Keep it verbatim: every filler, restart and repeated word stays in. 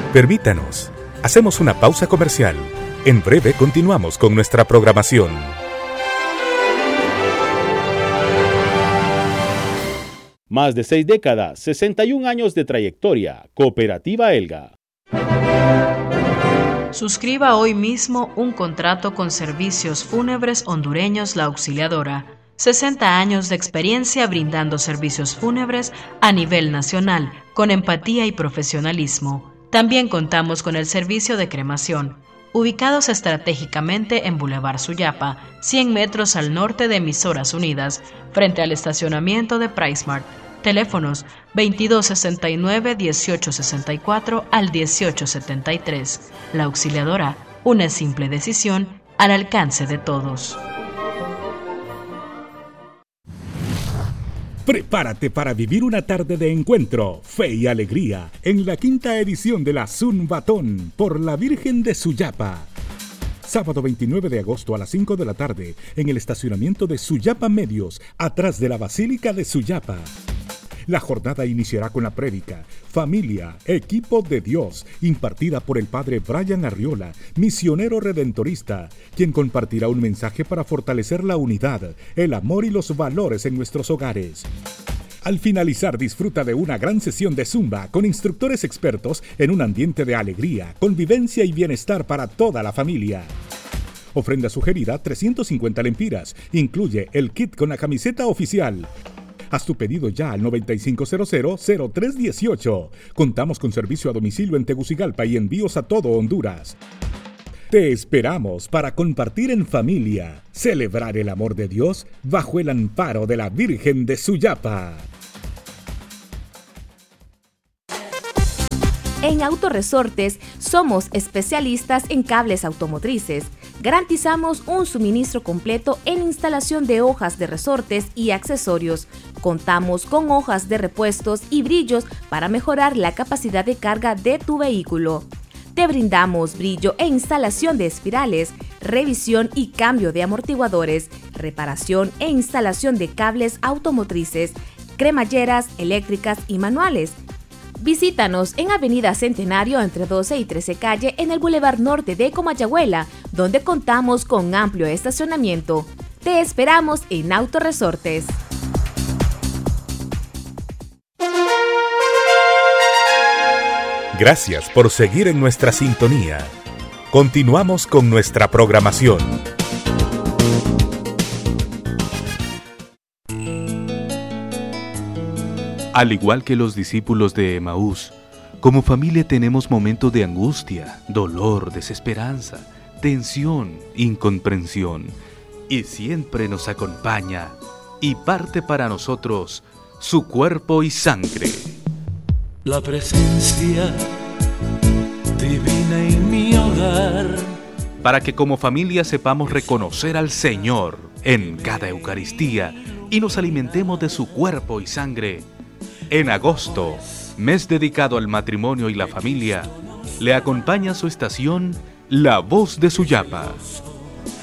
Permítanos, hacemos una pausa comercial. En breve continuamos con nuestra programación. Más de seis décadas, sesenta y un años de trayectoria. Cooperativa Elga. Suscriba hoy mismo un contrato con Servicios Fúnebres Hondureños La Auxiliadora. sesenta años de experiencia brindando servicios fúnebres a nivel nacional, con empatía y profesionalismo. También contamos con el servicio de cremación, ubicados estratégicamente en Boulevard Suyapa, cien metros al norte de Emisoras Unidas, frente al estacionamiento de PriceMart. Teléfonos veintidós sesenta y nueve, dieciocho sesenta y cuatro al dieciocho setenta y tres. La Auxiliadora, una simple decisión al alcance de todos. Prepárate para vivir una tarde de encuentro, fe y alegría en la quinta edición de la Zumbatón por la Virgen de Suyapa. Sábado veintinueve de agosto a las cinco de la tarde en el estacionamiento de Suyapa Medios, atrás de la Basílica de Suyapa. La jornada iniciará con la prédica Familia, Equipo de Dios, impartida por el padre Brian Arriola, misionero redentorista, quien compartirá un mensaje para fortalecer la unidad, el amor y los valores en nuestros hogares. Al finalizar, disfruta de una gran sesión de Zumba con instructores expertos en un ambiente de alegría, convivencia y bienestar para toda la familia. Ofrenda sugerida trescientos cincuenta lempiras. Incluye el kit con la camiseta oficial. Haz tu pedido ya al noventa y cinco cero cero, cero tres dieciocho. Contamos con servicio a domicilio en Tegucigalpa y envíos a todo Honduras. Te esperamos para compartir en familia, celebrar el amor de Dios bajo el amparo de la Virgen de Suyapa. En Autoresortes somos especialistas en cables automotrices. Garantizamos un suministro completo en instalación de hojas de resortes y accesorios. Contamos con hojas de repuestos y brillos para mejorar la capacidad de carga de tu vehículo. Te brindamos brillo e instalación de espirales, revisión y cambio de amortiguadores, reparación e instalación de cables automotrices, cremalleras eléctricas y manuales. Visítanos en Avenida Centenario entre doce y trece calle en el Boulevard Norte de Comayagüela, donde contamos con amplio estacionamiento. Te esperamos en Autoresortes. Gracias por seguir en nuestra sintonía. Continuamos con nuestra programación. Al igual que los discípulos de Emaús, como familia tenemos momentos de angustia, dolor, desesperanza, tensión, incomprensión, y siempre nos acompaña y parte para nosotros su cuerpo y sangre. La presencia divina en mi hogar. Para que como familia sepamos reconocer al Señor en cada Eucaristía y nos alimentemos de su cuerpo y sangre. En agosto, mes dedicado al matrimonio y la familia, le acompaña su estación La Voz de Suyapa.